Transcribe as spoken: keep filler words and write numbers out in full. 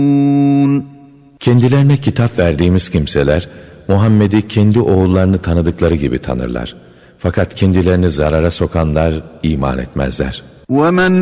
Kendilerine kitap verdiğimiz kimseler, Muhammed'i kendi oğullarını tanıdıkları gibi tanırlar. Fakat kendilerini zarara sokanlar iman etmezler. وَمَنْ